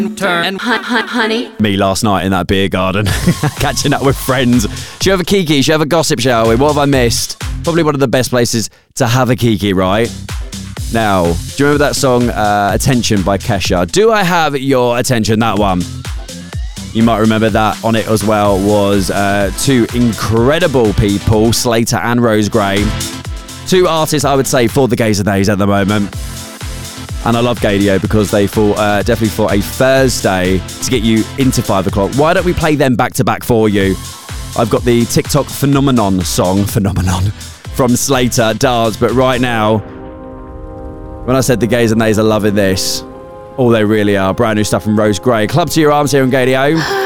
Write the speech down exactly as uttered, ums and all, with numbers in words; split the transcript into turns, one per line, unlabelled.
turn and hun- hun- honey.
Me last night in that beer garden, catching up with friends. Should we have a kiki? Should we have a gossip, shall we? What have I missed? Probably one of the best places to have a kiki, right? Now, do you remember that song, uh, Attention by Kesha? Do I have your attention? That one. You might remember that on it as well was uh, two incredible people, Slater and Rose Gray. Two artists, I would say, for the Gazer Days at the moment. And I love Gadio because they fall uh, definitely for a Thursday to get you into five o'clock. Why don't we play them back to back for you? I've got the TikTok Phenomenon song, Phenomenon, from Slater, Dars. But right now, when I said the Gazer Days are loving this, all they really are. Brand new stuff from Rose Gray. Club to your arms here on Gadio.